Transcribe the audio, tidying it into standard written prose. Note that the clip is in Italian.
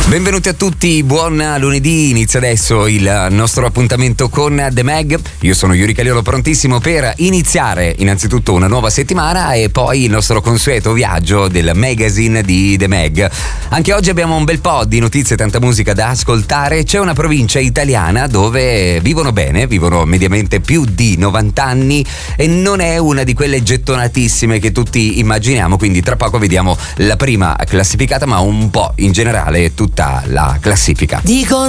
Benvenuti a tutti, buon lunedì, inizia adesso il nostro appuntamento con The Mag. Io sono Yuri Caliolo, prontissimo per iniziare innanzitutto una nuova settimana e poi il nostro consueto viaggio del magazine di The Mag. Anche oggi abbiamo un bel po' di notizie e tanta musica da ascoltare. C'è una provincia italiana dove vivono bene, vivono mediamente più di 90 anni e non è una di quelle gettonatissime che tutti immaginiamo, quindi tra poco vediamo la prima classificata, ma un po' in generale tutta la classifica. Dico